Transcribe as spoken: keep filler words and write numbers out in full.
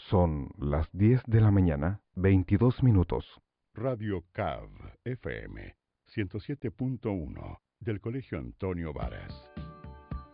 Son las diez de la mañana, veintidós minutos. Radio C A V F M ciento siete punto uno del Colegio Antonio Varas.